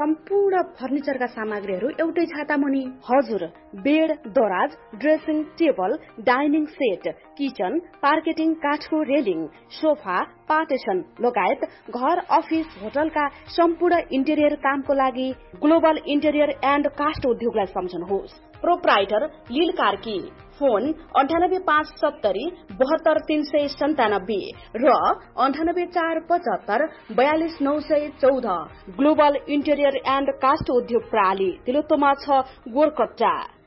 सम्पूर्ण फर्निचरका सामग्रीहरू एउटै छाता मुनि। हजुर, बेड, दराज, dressing table, dining set, kitchen, पार्केटिङ काठको रेलिङ, सोफा, पार्टिसन लगायत घर, अफिस, होटलका सम्पूर्ण इन्टेरियर कामको लागि ग्लोबल इन्टेरियर एन्ड कास्ट उद्योगलाई सम्झनुहोस्। प्रोप्राइटर लील कार्की। फोन 9857 72397 र 9847 42914। ग्लोबल इन्टेरियर एन्ड कास्ट उद्योग प्रणाली तिलोत्तमा 6 गोरकट्टा।